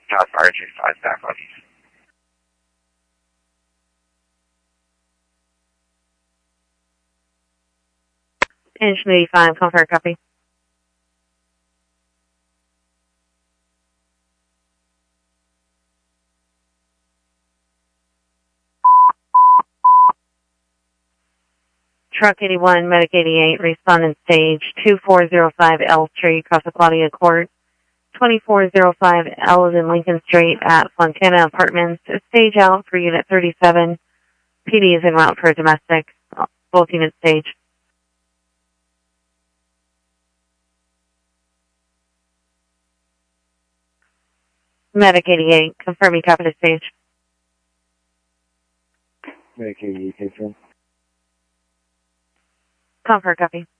Got RJ5 back on these. Engine 85, confirm copy. Truck 81, Medic 88, respondent stage 2405 L Street, Casa Claudia Court. 2405 L is in Lincoln Street at Fontana Apartments. Stage out for Unit 37. PD is en route for domestic. Both units stage. Medic 88, confirming copy to stage. Medic 88, confirm. Confirm copy.